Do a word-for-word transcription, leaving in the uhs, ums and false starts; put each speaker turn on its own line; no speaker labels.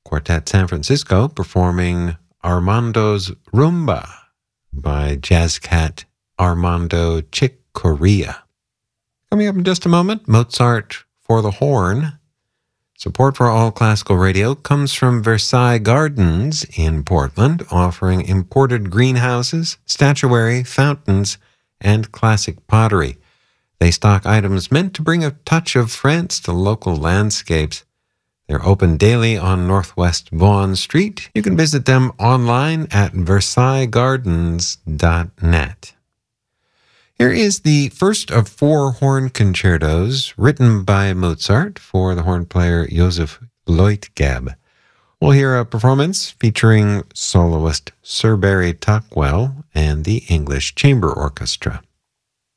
Quartet San Francisco performing Armando's Rumba by jazz cat Armando Chick Corea. Coming up in just a moment, Mozart for the horn. Support for All Classical Radio comes from Versailles Gardens in Portland, offering imported greenhouses, statuary, fountains, and classic pottery. They stock items meant to bring a touch of France to local landscapes. They're open daily on Northwest Vaughan Street. You can visit them online at versailles gardens dot net. Here is the first of four horn concertos written by Mozart for the horn player Joseph Leutgeb. We'll hear a performance featuring soloist Sir Barry Tuckwell and the English Chamber Orchestra.